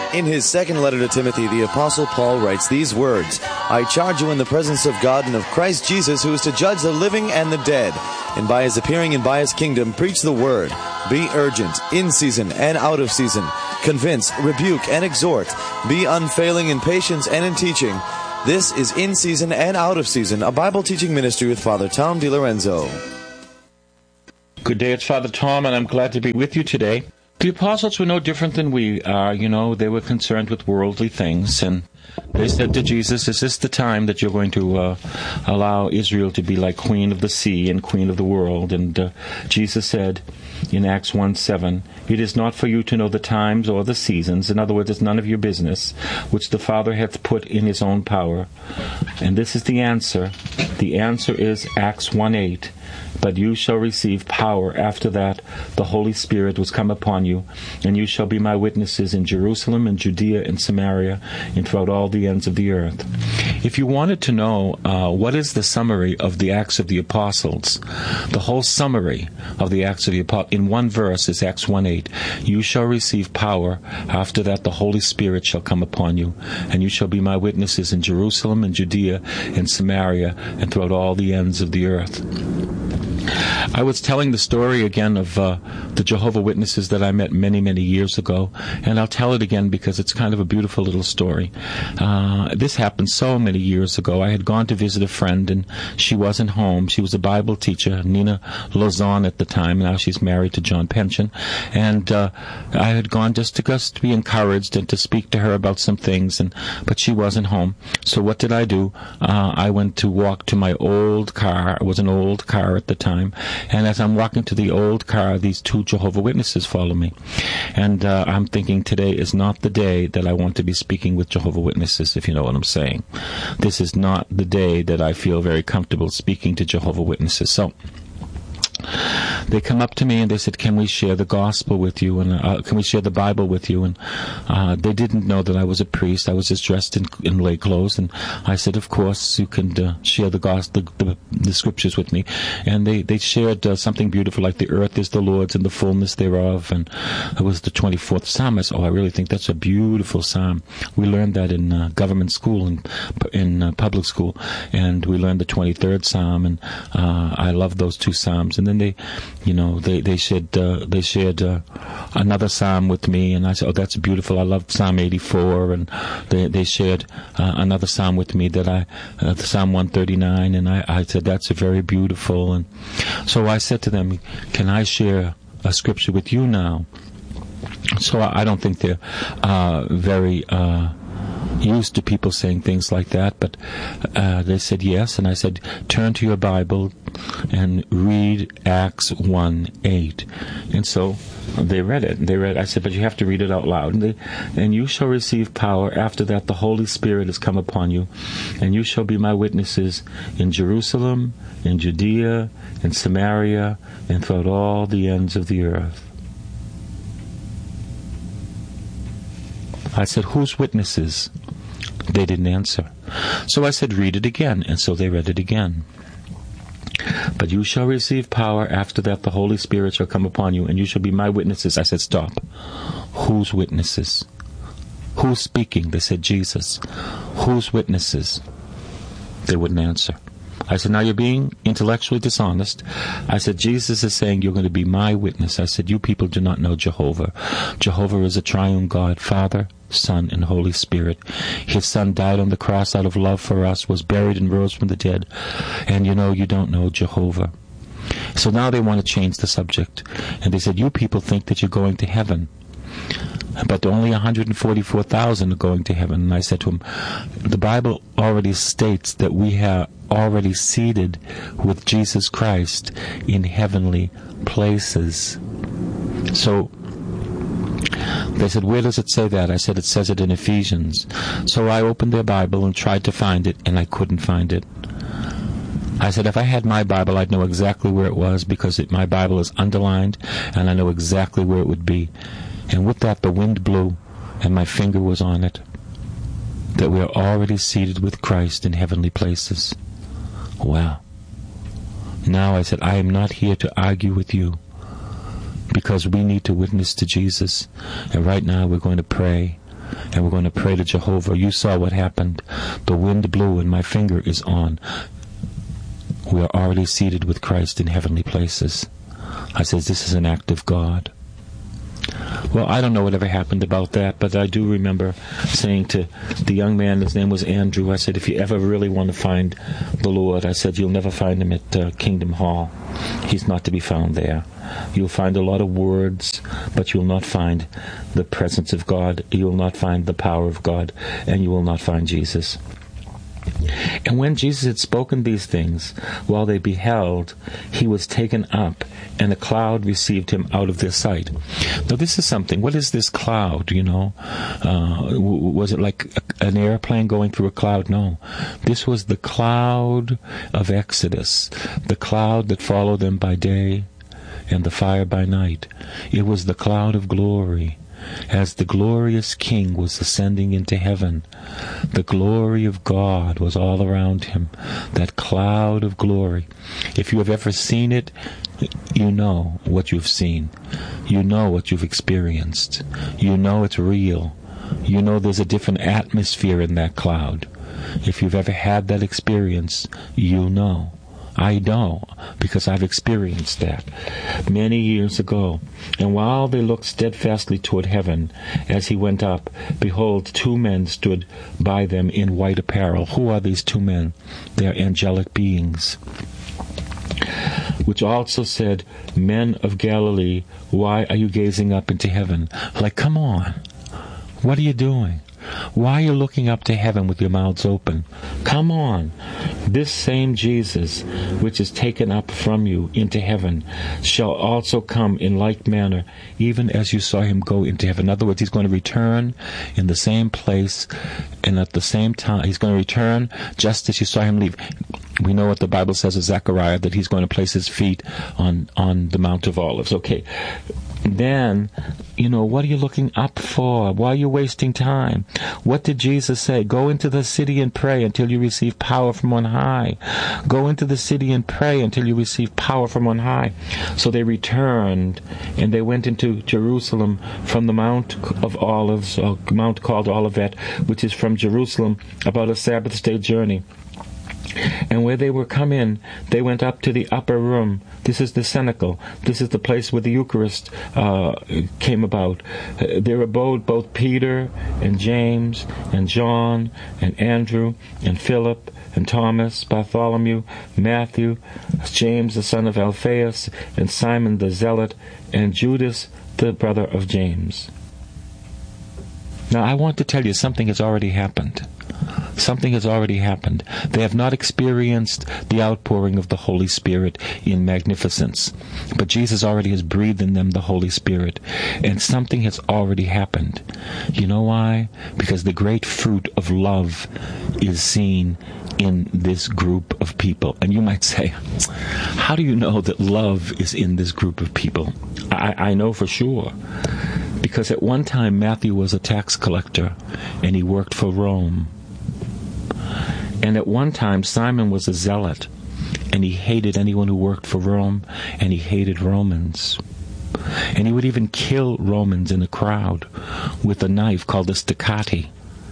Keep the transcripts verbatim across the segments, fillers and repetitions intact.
In his second letter to Timothy, the Apostle Paul writes these words, I charge you in the presence of God and of Christ Jesus, who is to judge the living and the dead, and by his appearing and by his kingdom, preach the word. Be urgent, in season and out of season. Convince, rebuke, and exhort. Be unfailing in patience and in teaching. This is In Season and Out of Season, a Bible teaching ministry with Father Tom DiLorenzo. Good day, it's Father Tom, and I'm glad to be with you today. The apostles were no different than we are. You know, they were concerned with worldly things, and they said to Jesus, is this the time that you're going to uh, allow Israel to be like queen of the sea and queen of the world? And uh, Jesus said in Acts one seven, it is not for you to know the times or the seasons. In other words, it's none of your business, which the Father hath put in his own power. And this is the answer. The answer is Acts one eight. But you shall receive power after that the Holy Spirit was come upon you, and you shall be my witnesses in Jerusalem and Judea and Samaria and throughout all the ends of the earth. If you wanted to know uh, what is the summary of the Acts of the Apostles, the whole summary of the Acts of the Apostles in one verse is Acts one eight. You shall receive power after that the Holy Spirit shall come upon you, and you shall be my witnesses in Jerusalem and Judea and Samaria and throughout all the ends of the earth. I was telling the story again of uh, the Jehovah's Witnesses that I met many, many years ago, and I'll tell it again because it's kind of a beautiful little story. Uh, this happened so many years ago. I had gone to visit a friend, and she wasn't home. She was a Bible teacher, Nina Lozon at the time. Now she's married to John Pension, and uh, I had gone just to, just to be encouraged and to speak to her about some things, and but she wasn't home. So what did I do? Uh, I went to walk to my old car. It was an old car at the time. And as I'm walking to the old car, these two Jehovah's Witnesses follow me. And uh, I'm thinking today is not the day that I want to be speaking with Jehovah's Witnesses, if you know what I'm saying. This is not the day that I feel very comfortable speaking to Jehovah's Witnesses. So they come up to me and they said, can we share the gospel with you, and uh, can we share the Bible with you? And uh, they didn't know that I was a priest. I was just dressed in, in lay clothes, and I said, of course, you can uh, share the gospel, the, the, the scriptures with me. And they, they shared uh, something beautiful like the earth is the Lord's and the fullness thereof, and it was the twenty-fourth Psalm. I said, oh, I really think that's a beautiful psalm. We learned that in uh, government school and in uh, public school, and we learned the twenty-third Psalm, and uh, I love those two psalms. And then they, you know, they they shared uh, they shared uh, another psalm with me, and I said, "Oh, that's beautiful. I love Psalm eighty-four." And they they shared uh, another psalm with me that I, uh, Psalm one thirty-nine, and I, I said that's a very beautiful. And so I said to them, "Can I share a scripture with you now?" So I, I don't think they're uh, very. Uh, used to people saying things like that, but uh, they said yes, and I said, turn to your Bible and read Acts one eight. And so they read it. They read. I said, but you have to read it out loud. And, they, and you shall receive power. After that, the Holy Spirit has come upon you, and you shall be my witnesses in Jerusalem, in Judea, in Samaria, and throughout all the ends of the earth. I said, whose witnesses? They didn't answer. So I said, read it again. And so they read it again. But you shall receive power. After that, the Holy Spirit shall come upon you, and you shall be my witnesses. I said, stop. Whose witnesses? Who's speaking? They said, Jesus. Whose witnesses? They wouldn't answer. I said, now you're being intellectually dishonest. I said, Jesus is saying you're going to be my witness. I said, you people do not know Jehovah. Jehovah is a triune God, Father, Son, and Holy Spirit. His Son died on the cross out of love for us, was buried and rose from the dead. And you know, you don't know Jehovah. So now they want to change the subject. And they said, you people think that you're going to heaven. But only one hundred forty-four thousand are going to heaven. And I said to him, the Bible already states that we have already seated with Jesus Christ in heavenly places. So they said, where does it say that? I said, it says it in Ephesians. So I opened their Bible and tried to find it, and I couldn't find it. I said, if I had my Bible, I'd know exactly where it was, because it, my Bible is underlined, and I know exactly where it would be. And with that, the wind blew, and my finger was on it, that we are already seated with Christ in heavenly places. Wow. Now I said, I am not here to argue with you, because we need to witness to Jesus. And right now we're going to pray. and we're going to pray to Jehovah. You saw what happened. The wind blew and my finger is on. We are already seated with Christ in heavenly places. I says, this is an act of God. Well, I don't know whatever happened about that, but I do remember saying to the young man, his name was Andrew, I said, if you ever really want to find the Lord, I said, you'll never find him at uh, Kingdom Hall. He's not to be found there. You'll find a lot of words, but you'll not find the presence of God. You'll not find the power of God, and you will not find Jesus. And when Jesus had spoken these things, while they beheld, he was taken up, and a cloud received him out of their sight. Now this is something. What is this cloud, you know? Uh, w- was it like a, an airplane going through a cloud? No. This was the cloud of Exodus, the cloud that followed them by day and the fire by night. It was the cloud of glory. As the glorious King was ascending into heaven, the glory of God was all around him, that cloud of glory. If you have ever seen it, you know what you've seen. You know what you've experienced. You know it's real. You know there's a different atmosphere in that cloud. If you've ever had that experience, you know. I know, because I've experienced that many years ago. And while they looked steadfastly toward heaven as he went up, behold, two men stood by them in white apparel. Who are these two men? They are angelic beings, which also said, Men of Galilee, why are you gazing up into heaven? Like, come on, what are you doing? Why are you looking up to heaven with your mouths open? Come on. This same Jesus, which is taken up from you into heaven, shall also come in like manner, even as you saw him go into heaven. In other words, he's going to return in the same place and at the same time. He's going to return just as you saw him leave. We know what the Bible says of Zechariah, that he's going to place his feet on, on the Mount of Olives. Okay. Then, you know, what are you looking up for? Why are you wasting time? What did Jesus say? Go into the city and pray until you receive power from on high. Go into the city and pray until you receive power from on high. So they returned, and they went into Jerusalem from the Mount of Olives, a mount called Olivet, which is from Jerusalem about a Sabbath day journey. And where they were come in, they went up to the upper room. This is the cenacle. This is the place where the Eucharist uh, came about. Uh, there abode both Peter and James and John and Andrew and Philip and Thomas, Bartholomew, Matthew, James the son of Alphaeus, and Simon the Zealot, and Judas the brother of James. Now I want to tell you something has already happened. Something has already happened. They have not experienced the outpouring of the Holy Spirit in magnificence, but Jesus already has breathed in them the Holy Spirit, and something has already happened. You know why? Because the great fruit of love is seen in this group of people. And you might say, how do you know that love is in this group of people? I, I know for sure. Because at one time Matthew was a tax collector, and he worked for Rome. And at one time, Simon was a zealot, and he hated anyone who worked for Rome, and he hated Romans. And he would even kill Romans in a crowd with a knife called a staccati.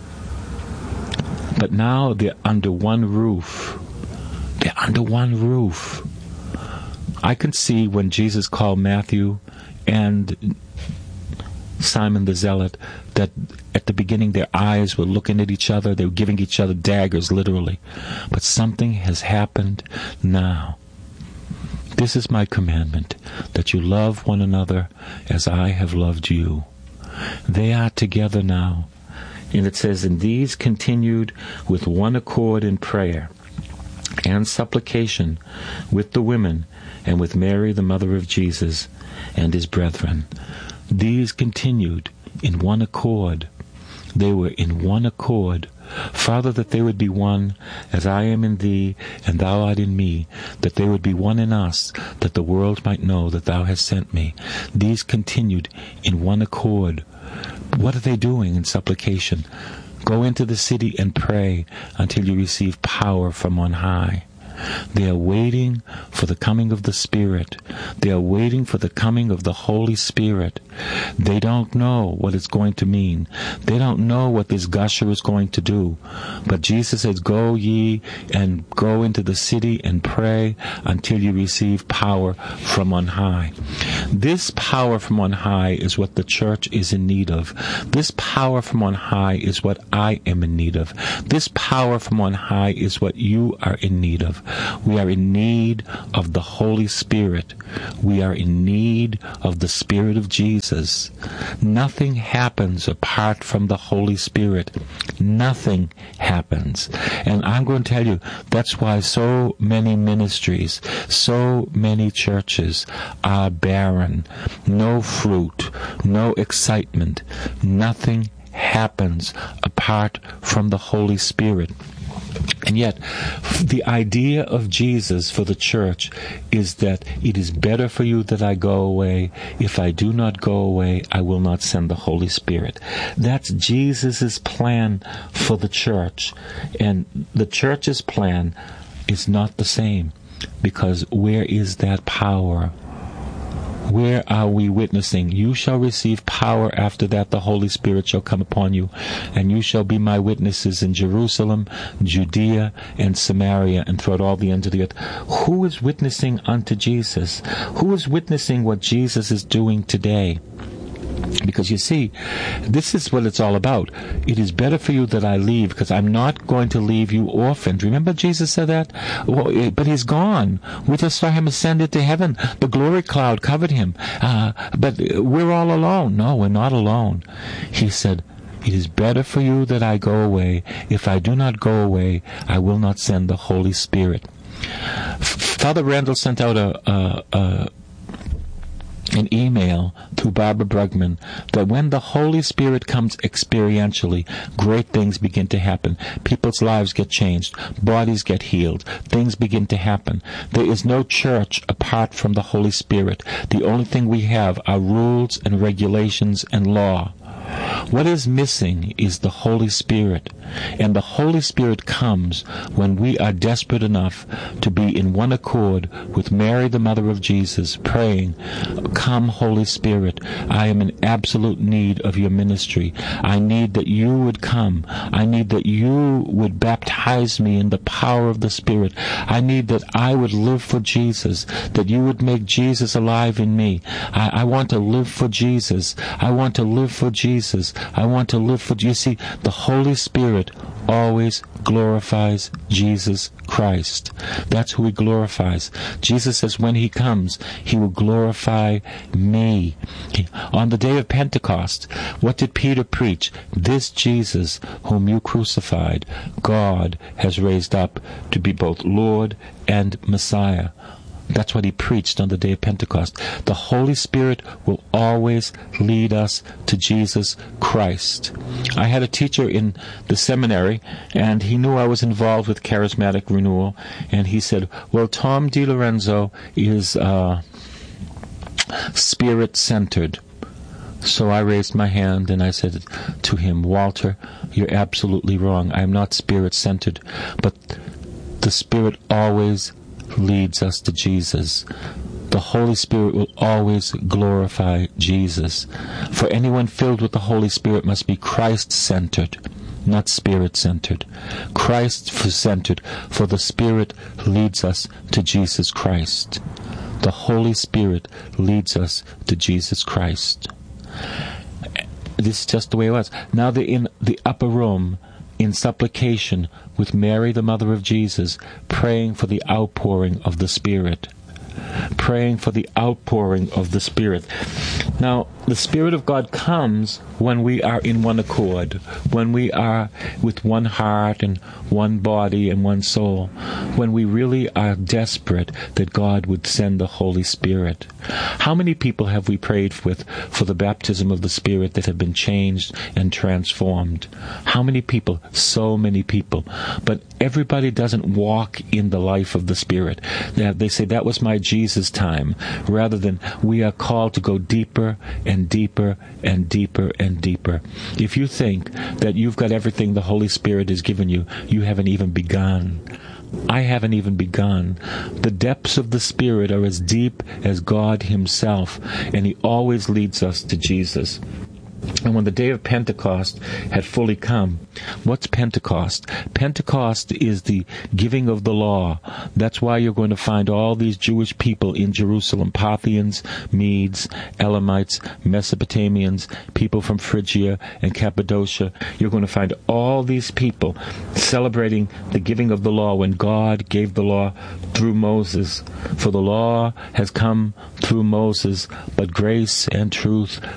But now they're under one roof. They're under one roof. I can see when Jesus called Matthew and Simon the Zealot, that at the beginning their eyes were looking at each other, they were giving each other daggers, literally. But something has happened now. This is my commandment, that you love one another as I have loved you. They are together now. And it says, and these continued with one accord in prayer and supplication with the women and with Mary the mother of Jesus and his brethren. These continued in one accord. They were in one accord. Father, that they would be one, as I am in thee, and thou art in me, that they would be one in us, that the world might know that thou hast sent me. These continued in one accord. What are they doing in supplication? Go into the city and pray until you receive power from on high. They are waiting for the coming of the Spirit. They are waiting for the coming of the Holy Spirit. They don't know what it's going to mean. They don't know what this gusher is going to do. But Jesus says, go ye and go into the city and pray until you receive power from on high. This power from on high is what the church is in need of. This power from on high is what I am in need of. This power from on high is what you are in need of. We are in need of the Holy Spirit. We are in need of the Spirit of Jesus. Nothing happens apart from the Holy Spirit. Nothing happens. And I'm going to tell you, that's why so many ministries, so many churches are barren. No fruit, no excitement. Nothing happens apart from the Holy Spirit. And yet, the idea of Jesus for the church is that it is better for you that I go away. If I do not go away, I will not send the Holy Spirit. That's Jesus' plan for the church. And the church's plan is not the same, because where is that power? Where are we witnessing? You shall receive power. After that the Holy Spirit shall come upon you, and you shall be my witnesses in Jerusalem, Judea, and Samaria, and throughout all the ends of the earth. Who is witnessing unto Jesus? Who is witnessing what Jesus is doing today? Because you see, this is what it's all about. It is better for you that I leave, because I'm not going to leave you orphaned. Remember Jesus said that? Well, but he's gone. We just saw him ascended to heaven. The glory cloud covered him. Uh, but we're all alone. No, we're not alone. He said, it is better for you that I go away. If I do not go away, I will not send the Holy Spirit. Father Randall sent out a... a, a an email to Barbara Brugman that when the Holy Spirit comes experientially, great things begin to happen. People's lives get changed. Bodies get healed. Things begin to happen. There is no church apart from the Holy Spirit. The only thing we have are rules and regulations and law. What is missing is the Holy Spirit. And the Holy Spirit comes when we are desperate enough to be in one accord with Mary, the mother of Jesus, praying, come, Holy Spirit, I am in absolute need of your ministry. I need that you would come. I need that you would baptize me in the power of the Spirit. I need that I would live for Jesus, that you would make Jesus alive in me. I, I want to live for Jesus. I want to live for Jesus. I want to live for... You see, the Holy Spirit always glorifies Jesus Christ. That's who he glorifies. Jesus says when he comes, he will glorify me. He, on the day of Pentecost, what did Peter preach? This Jesus whom you crucified, God has raised up to be both Lord and Messiah. That's what he preached on the day of Pentecost. The Holy Spirit will always lead us to Jesus Christ. I had a teacher in the seminary, and he knew I was involved with charismatic renewal, and he said, well, Tom DiLorenzo is uh, Spirit-centered. So I raised my hand and I said to him, Walter, you're absolutely wrong. I'm not Spirit-centered, but the Spirit always leads us to Jesus. The Holy Spirit will always glorify Jesus. For anyone filled with the Holy Spirit must be Christ-centered, not Spirit-centered. Christ-centered, for the Spirit leads us to Jesus Christ. The Holy Spirit leads us to Jesus Christ. This is just the way it was. Now they're in the upper room, in supplication with Mary, the mother of Jesus, praying for the outpouring of the Spirit. Praying for the outpouring of the Spirit. Now, the Spirit of God comes when we are in one accord, when we are with one heart and one body and one soul, when we really are desperate that God would send the Holy Spirit. How many people have we prayed with for the baptism of the Spirit that have been changed and transformed? How many people? So many people. But everybody doesn't walk in the life of the Spirit. They say, that was my Jesus time, rather than we are called to go deeper and deeper and deeper and deeper. If you think that you've got everything the Holy Spirit has given you, you haven't even begun. I haven't even begun. The depths of the Spirit are as deep as God Himself, and He always leads us to Jesus. And when the day of Pentecost had fully come, what's Pentecost? Pentecost is the giving of the law. That's why you're going to find all these Jewish people in Jerusalem: Parthians, Medes, Elamites, Mesopotamians, people from Phrygia and Cappadocia. You're going to find all these people celebrating the giving of the law when God gave the law through Moses. For the law has come through Moses, but grace and truth